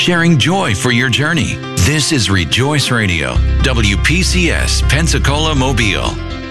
sharing joy for your journey. This is Rejoice Radio, WPCS, Pensacola, Mobile.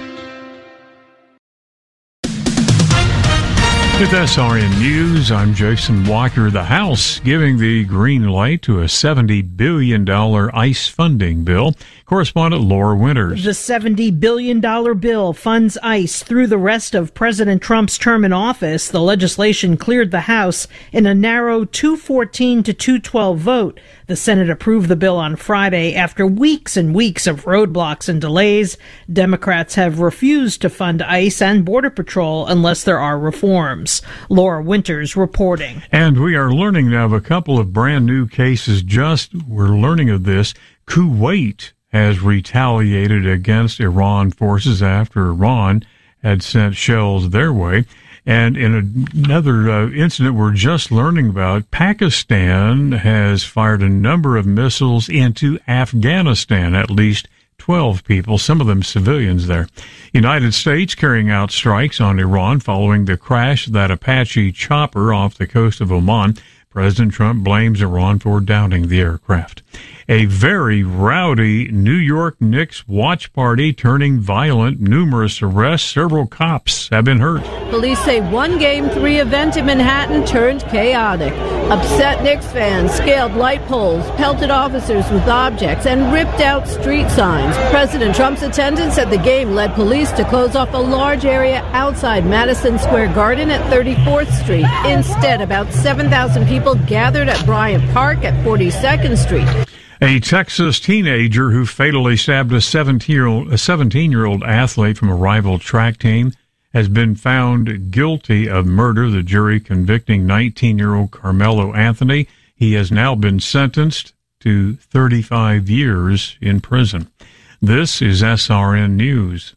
With SRN News, I'm Jason Walker. The House giving the green light to a $70 billion ICE funding bill. Correspondent Laura Winters. The $70 billion bill funds ICE through the rest of President Trump's term in office. The legislation cleared the House in a narrow 214 to 212 vote. The Senate approved the bill on Friday after weeks and weeks of roadblocks and delays. Democrats have refused to fund ICE and Border Patrol unless there are reforms. Laura Winters reporting. And we are learning now of a couple of brand new cases. We're learning of this. Kuwait has retaliated against Iran forces after Iran had sent shells their way. And in another incident we're just learning about, Pakistan has fired a number of missiles into Afghanistan, at least 12 people, some of them civilians there. United States carrying out strikes on Iran following the crash of that Apache chopper off the coast of Oman. President Trump blames Iran for downing the aircraft. A very rowdy New York Knicks watch party turning violent. Numerous arrests. Several cops have been hurt. Police say one Game 3 event in Manhattan turned chaotic. Upset Knicks fans scaled light poles, pelted officers with objects, and ripped out street signs. President Trump's attendance at the game led police to close off a large area outside Madison Square Garden at 34th Street. Instead, about 7,000 people gathered at Bryant Park at 42nd Street. A Texas teenager who fatally stabbed a 17-year-old athlete from a rival track team has been found guilty of murder. The jury convicting 19-year-old Carmelo Anthony. He has now been sentenced to 35 years in prison. This is SRN News.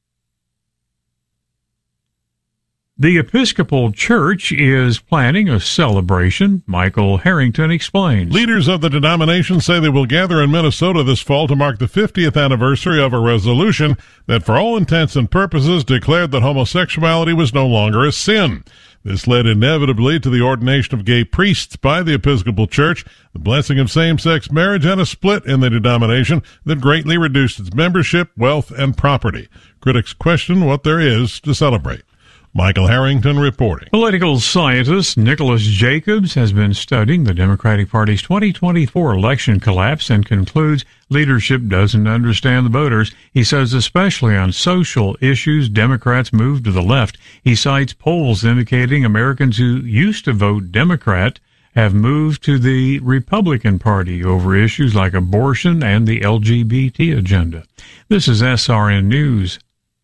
The Episcopal Church is planning a celebration. Michael Harrington explains. Leaders of the denomination say they will gather in Minnesota this fall to mark the 50th anniversary of a resolution that for all intents and purposes declared that homosexuality was no longer a sin. This led inevitably to the ordination of gay priests by the Episcopal Church, the blessing of same-sex marriage, and a split in the denomination that greatly reduced its membership, wealth, and property. Critics question what there is to celebrate. Michael Harrington reporting. Political scientist Nicholas Jacobs has been studying the Democratic Party's 2024 election collapse and concludes leadership doesn't understand the voters. He says especially on social issues, Democrats move to the left. He cites polls indicating Americans who used to vote Democrat have moved to the Republican Party over issues like abortion and the LGBT agenda. This is SRN News.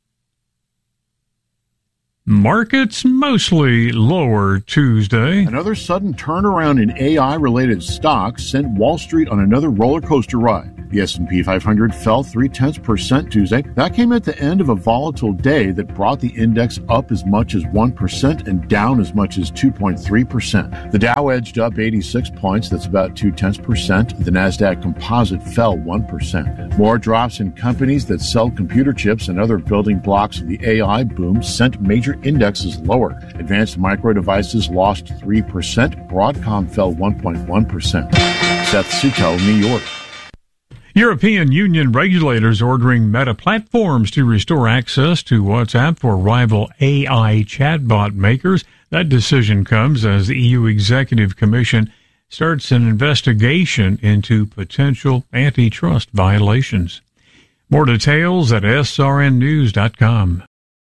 Markets mostly lower Tuesday. Another sudden turnaround in AI-related stocks sent Wall Street on another roller coaster ride. The S&P 500 fell 0.3% Tuesday. That came at the end of a volatile day that brought the index up as much as 1% and down as much as 2.3%. The Dow edged up 86 points. That's about 0.2%. The Nasdaq Composite fell 1%. More drops in companies that sell computer chips and other building blocks of the AI boom sent major indexes lower. Advanced Micro Devices lost 3%. Broadcom fell 1.1%. Seth Sutel, New York. European Union regulators ordering Meta Platforms to restore access to WhatsApp for rival AI chatbot makers. That decision comes as the EU Executive Commission starts an investigation into potential antitrust violations. More details at srnnews.com.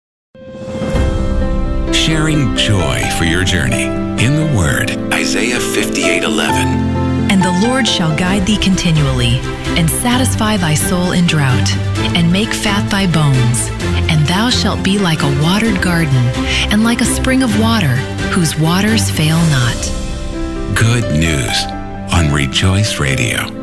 Sharing joy for your journey in the Word. Isaiah 58:11. And the Lord shall guide thee continually, and satisfy thy soul in drought, and make fat thy bones. And thou shalt be like a watered garden, and like a spring of water, whose waters fail not. Good news on Rejoice Radio.